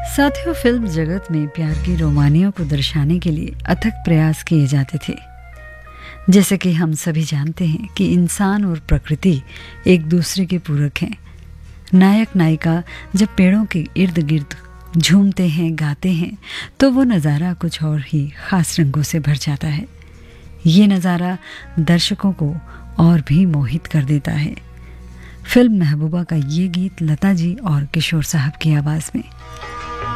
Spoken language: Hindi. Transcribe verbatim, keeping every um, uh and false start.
साथियों, फिल्म जगत में प्यार की रोमानियों को दर्शाने के लिए अथक प्रयास किए जाते थे। जैसे कि हम सभी जानते हैं कि इंसान और प्रकृति एक दूसरे के पूरक हैं। नायक नायिका जब पेड़ों के इर्द गिर्द झूमते हैं, गाते हैं, तो वो नज़ारा कुछ और ही खास रंगों से भर जाता है। ये नज़ारा दर्शकों को और भी मोहित कर देता है। फिल्म महबूबा का ये गीत लता जी और किशोर साहब की आवाज़ में।